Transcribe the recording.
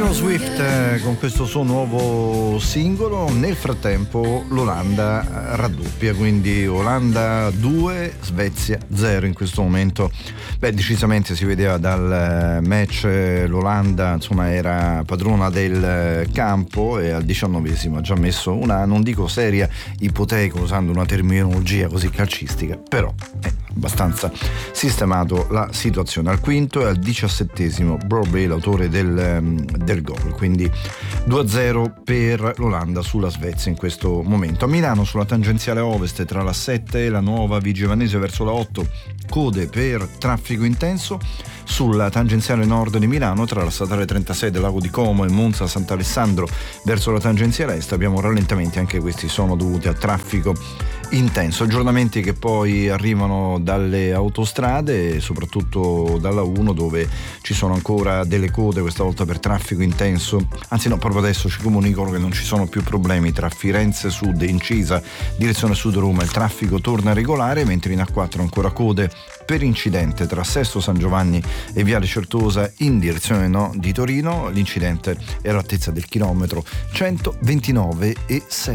Taylor Swift con questo suo nuovo singolo. Nel frattempo l'Olanda raddoppia, quindi Olanda 2, Svezia 0 in questo momento. Decisamente si vedeva dal match, l'Olanda insomma era padrona del campo e al 19esimo ha già messo una, non dico seria ipoteca usando una terminologia così calcistica, però abbastanza sistemato la situazione. Al quinto e al 17esimo Brobbey l'autore del gol, quindi 2-0 per l'Olanda sulla Svezia in questo momento. A Milano sulla tangenziale ovest tra la 7 e la nuova Vigevanese verso la 8 code per traffico intenso. Sulla tangenziale nord di Milano tra la statale 36 del Lago di Como e Monza Sant'Alessandro verso la tangenziale est abbiamo rallentamenti, anche questi sono dovuti a traffico intenso. Aggiornamenti che poi arrivano dalle autostrade, soprattutto dalla 1 dove ci sono ancora delle code, questa volta per traffico intenso, anzi no, proprio adesso ci comunicano che non ci sono più problemi tra Firenze Sud e Incisa direzione Sud Roma, il traffico torna regolare, mentre in A4 ancora code per incidente tra Sesto San Giovanni e Viale Certosa in direzione di Torino. L'incidente è all'altezza del chilometro 129,7.